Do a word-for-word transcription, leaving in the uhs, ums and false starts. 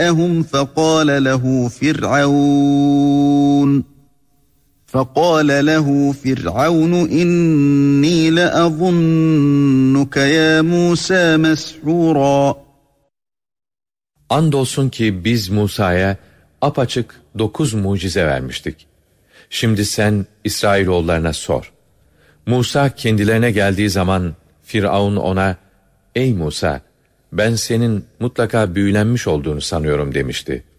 جاءهم فقال له فرعون فقال له فرعون إني لأظنك يا موسى مسحورا. Andolsun ki biz Musa'ya apaçık dokuz mucize vermiştik. Şimdi sen İsrailoğullarına sor. Musa kendilerine geldiği zaman Firavun ona, "Ey Musa, ben senin mutlaka büyülenmiş olduğunu sanıyorum," demişti.